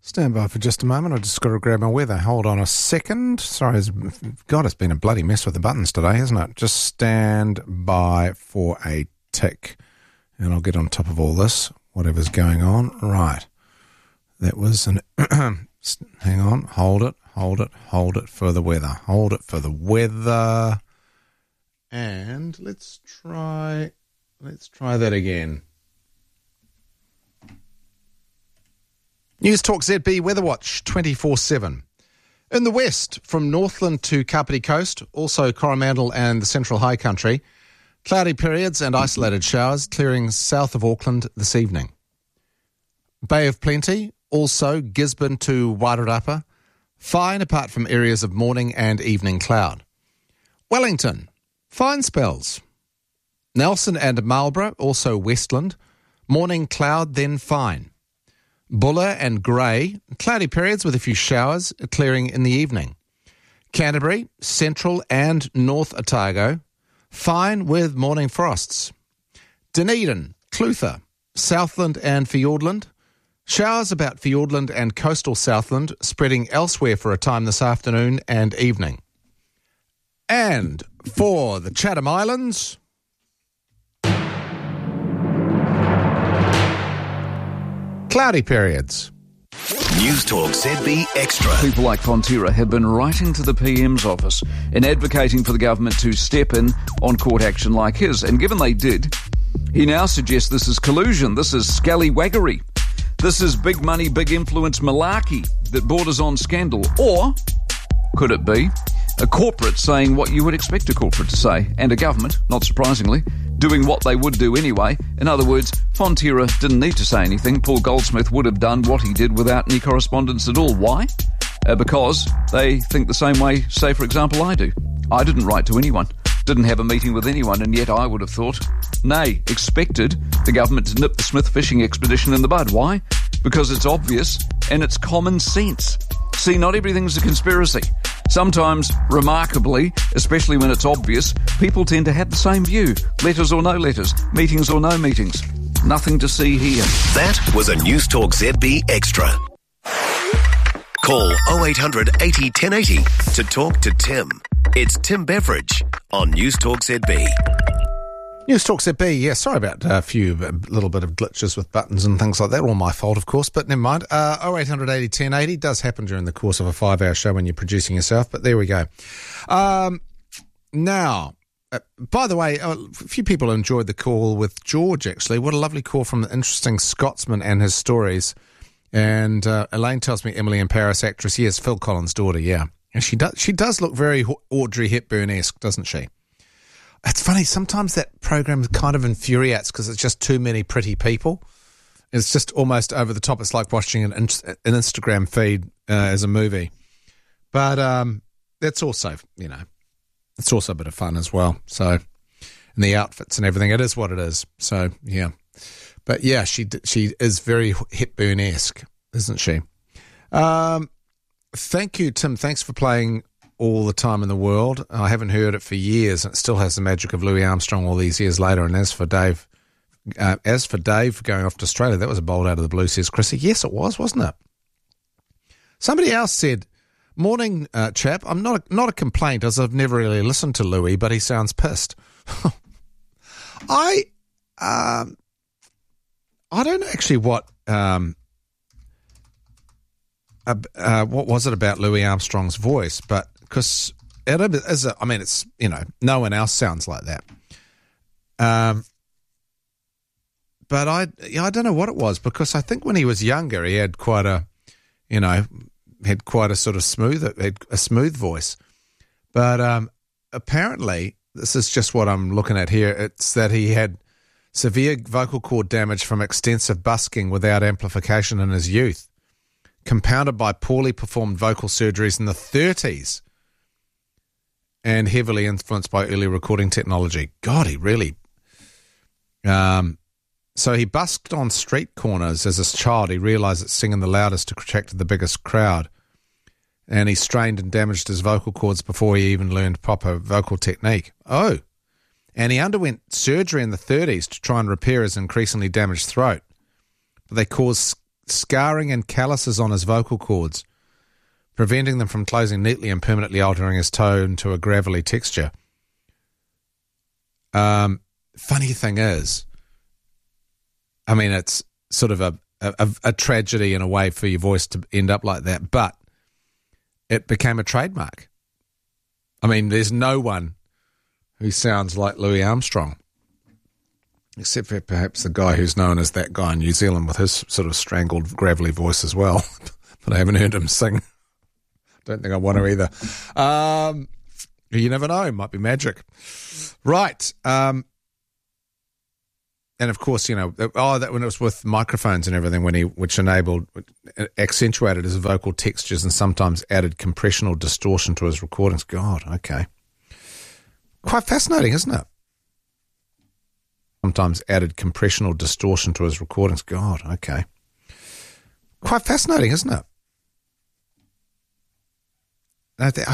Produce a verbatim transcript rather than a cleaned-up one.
Stand by for just a moment. I've just got to grab my weather. Hold on a second. Sorry, it's, God, it's been a bloody mess with the buttons today, hasn't it? Just stand by for a tick, and I'll get on top of all this, whatever's going on. Right. That was an... hang on. Hold it, hold it, hold it for the weather. Hold it for the weather. And let's try... Let's try that again. News Talk Z B Weather Watch twenty-four seven. In the west, from Northland to Kapiti Coast, also Coromandel and the Central High Country, cloudy periods and isolated showers clearing south of Auckland this evening. Bay of Plenty, also Gisborne to Wairarapa, fine apart from areas of morning and evening cloud. Wellington, fine spells. Nelson and Marlborough, also Westland, morning cloud then fine. Buller and Grey, cloudy periods with a few showers, clearing in the evening. Canterbury, Central and North Otago, fine with morning frosts. Dunedin, Clutha, Southland and Fiordland, showers about Fiordland and coastal Southland, spreading elsewhere for a time this afternoon and evening. And for the Chatham Islands... cloudy periods. News Talk Z B Extra. People like Fonterra have been writing to the P M's office and advocating for the government to step in on court action like his. And given they did, he now suggests this is collusion, this is scallywaggery, this is big money, big influence malarkey that borders on scandal. Or could it be a corporate saying what you would expect a corporate to say, and a government, not surprisingly, doing what they would do anyway? In other words, Fonterra didn't need to say anything. Paul Goldsmith would have done what he did without any correspondence at all. Why? Uh, because they think the same way, say, for example, I do. I didn't write to anyone, didn't have a meeting with anyone, and yet I would have thought, nay, expected the government to nip the Smith fishing expedition in the bud. Why? Because it's obvious and it's common sense. See, not everything's a conspiracy. Sometimes, remarkably, especially when it's obvious, people tend to have the same view. Letters or no letters, meetings or no meetings. Nothing to see here. That was a News Talk Z B Extra. Call oh eight hundred eighty ten eighty to talk to Tim. It's Tim Beveridge on News Talk Z B. News Talk Z B, yeah, sorry about a few a little bit of glitches with buttons and things like that. All my fault, of course, but never mind. Uh, oh eight hundred eighty ten eighty does happen during the course of a five-hour show when you're producing yourself, but there we go. Um, now, uh, by the way, a few people enjoyed the call with George, actually. What a lovely call from the interesting Scotsman and his stories. And uh, Elaine tells me Emily in Paris actress, yes, Phil Collins' daughter, yeah. And she does, she does look very Audrey Hepburn-esque, doesn't she? It's funny, sometimes that program kind of infuriates because it's just too many pretty people. It's just almost over the top. It's like watching an, an Instagram feed uh, as a movie. But um, that's also, you know, it's also a bit of fun as well. So, and the outfits and everything, it is what it is. So, yeah. But yeah, she she is very Hepburn-esque, isn't she? Um, thank you, Tim. Thanks for playing All the Time in the World. I haven't heard it for years, and it still has the magic of Louis Armstrong all these years later. And as for Dave, uh, as for Dave going off to Australia, that was a bolt out of the blue, says Chrissy. Yes, it was, wasn't it? Somebody else said, morning, uh, chap. I'm not a, not a complaint, as I've never really listened to Louis, but he sounds pissed. I, um, I don't know actually what, um, uh, uh, what was it about Louis Armstrong's voice, but because it is, a, I mean, it's, you know, no one else sounds like that. Um, but I, yeah, I don't know what it was, because I think when he was younger, he had quite a, you know, had quite a sort of smooth, had a smooth voice. But um, apparently, this is just what I'm looking at here. It's that he had severe vocal cord damage from extensive busking without amplification in his youth, compounded by poorly performed vocal surgeries in the thirties and heavily influenced by early recording technology. God, he really... Um, so he busked on street corners as a child. He realised that singing the loudest attracted the biggest crowd, and he strained and damaged his vocal cords before he even learned proper vocal technique. Oh, and he underwent surgery in the thirties to try and repair his increasingly damaged throat. But they caused scarring and calluses on his vocal cords, preventing them from closing neatly and permanently altering his tone to a gravelly texture. Um, funny thing is, I mean, it's sort of a, a, a tragedy in a way for your voice to end up like that, but it became a trademark. I mean, there's no one who sounds like Louis Armstrong, except for perhaps the guy who's known as that guy in New Zealand with his sort of strangled, gravelly voice as well. But I haven't heard him sing. Don't think I want to either. Um, you never know. Might be magic. Right. Um, and of course, you know, oh, that when it was with microphones and everything, when he, which enabled, accentuated his vocal textures and sometimes added compression or distortion to his recordings. God, okay. Quite fascinating, isn't it? Sometimes added compression or distortion to his recordings. God, okay. Quite fascinating, isn't it? I